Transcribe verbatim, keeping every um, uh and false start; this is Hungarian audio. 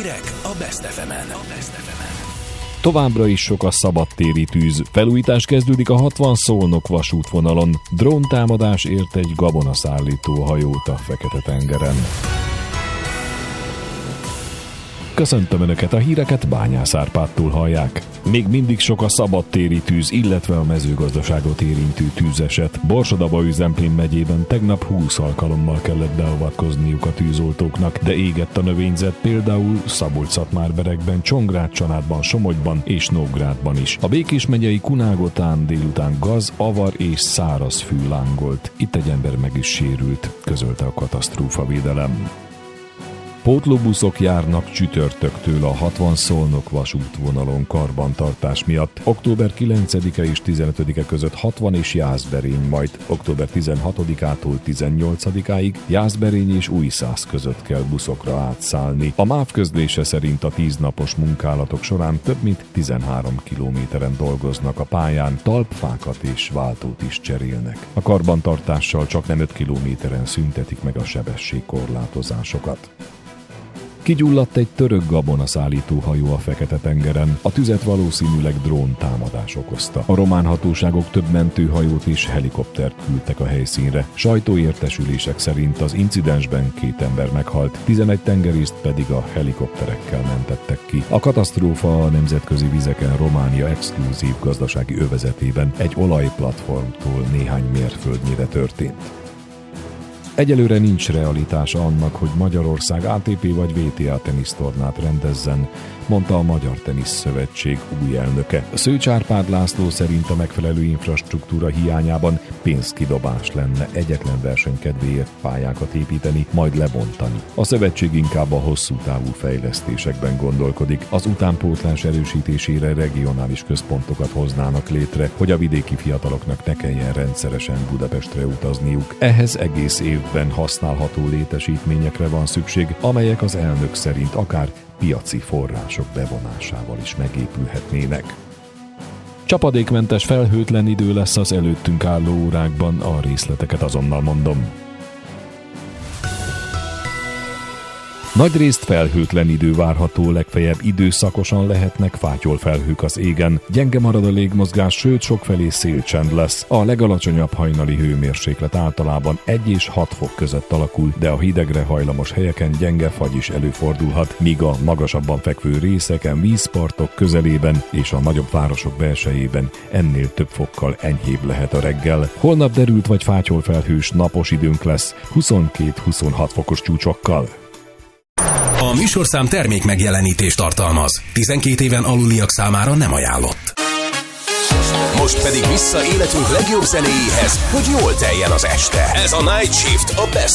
Hírek a Best ef emen. Továbbra is sok a szabadtéri tűz. Felújítás kezdődik a hatvan Szolnok vasútvonalon. Dróntámadás ért egy gabonaszállító hajót a Fekete-tengeren. Köszöntöm Önöket, a híreket Bányász Árpádtól hallják. Még mindig sok a szabadtéri tűz, illetve a mezőgazdaságot érintő tűzeset. Borsod-Abaúj-Zemplén megyében tegnap húsz alkalommal kellett beavatkozniuk a tűzoltóknak, de égett a növényzet például Szabolcs-Szatmár-Berekben, Csongrád-Csanádban, Somogyban és Nógrádban is. A Békés megyei Kunágotán délután gaz, avar és száraz fű lángolt. Itt egy ember meg is sérült, közölte a katasztrófavédelem. Pótlóbuszok járnak csütörtöktől a hatvan Szolnok vasútvonalon karbantartás miatt. október kilencedike és tizenötödike között hatvan és Jászberény, majd október tizenhatodikától tizennyolcadikáig Jászberény és Újszász között kell buszokra átszállni. A MÁV közlése szerint a tíznapos munkálatok során több mint tizenhárom kilométeren dolgoznak a pályán, talpfákat és váltót is cserélnek. A karbantartással csak nem öt kilométeren szüntetik meg a sebességkorlátozásokat. Kigyulladt egy török gabonaszállító hajó a Fekete-tengeren. A tüzet valószínűleg dróntámadás okozta. A román hatóságok több mentőhajót és helikoptert küldtek a helyszínre. Sajtóértesülések szerint az incidensben két ember meghalt, tizenegy tengerészt pedig a helikopterekkel mentettek ki. A katasztrófa a nemzetközi vizeken Románia exkluzív gazdasági övezetében egy olajplatformtól néhány mérföldnyire történt. Egyelőre nincs realitása annak, hogy Magyarország á té pé vagy vé té á tenisztornát rendezzen, mondta a Magyar Tenisz Szövetség új elnöke. Szőcs Árpád László szerint a megfelelő infrastruktúra hiányában pénzkidobás lenne egyetlen verseny kedvéért pályákat építeni, majd lebontani. A szövetség inkább a hosszú távú fejlesztésekben gondolkodik. Az utánpótlás erősítésére regionális központokat hoznának létre, hogy a vidéki fiataloknak ne kelljen rendszeresen Budapestre utazniuk. Ehhez egész évben használható létesítményekre van szükség, amelyek az elnök szerint akár piaci források bevonásával is megépülhetnének. Csapadékmentes, felhőtlen idő lesz az előttünk álló órákban, a részleteket azonnal mondom. Nagyrészt felhőtlen idő várható, legfeljebb időszakosan lehetnek fátyolfelhők az égen. Gyenge marad a légmozgás, sőt sokfelé szélcsend lesz. A legalacsonyabb hajnali hőmérséklet általában egy és hat fok között alakul, de a hidegre hajlamos helyeken gyenge fagy is előfordulhat, míg a magasabban fekvő részeken, vízpartok közelében és a nagyobb városok belsejében ennél több fokkal enyhébb lehet a reggel. Holnap derült vagy fátyolfelhős napos időnk lesz, huszonkét-huszonhat fokos csúcsokkal. A műsorszám termék megjelenítést tartalmaz. tizenkét éven aluliak számára nem ajánlott. Most pedig vissza életünk legjobb zenéjéhez, hogy jól teljen az este. Ez a Night Shift a Best